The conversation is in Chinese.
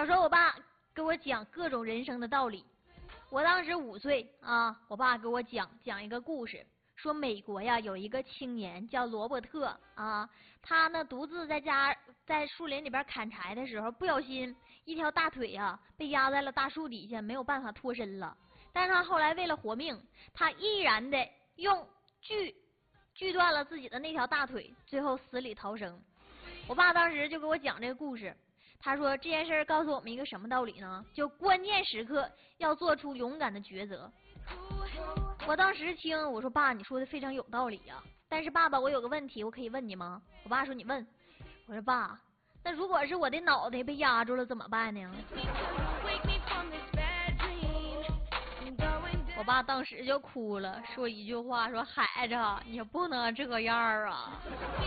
小时候我爸给我讲各种人生的道理。我当时5岁啊，我爸给我讲一个故事，说美国呀有一个青年叫罗伯特啊，他呢独自在树林里边砍柴的时候，不小心一条大腿呀被压在了大树底下，没有办法脱身了。但是他后来为了活命，他毅然的用锯断了自己的那条大腿，最后死里逃生。我爸当时就给我讲这个故事，他说这件事告诉我们一个什么道理呢？就关键时刻要做出勇敢的抉择。我当时听我说爸，你说的非常有道理呀。但是爸爸，我有个问题，我可以问你吗？我爸说你问。我说爸，那如果是我的脑袋被压住了怎么办呢？我爸当时就哭了，说一句话，说孩子，你不能这样啊。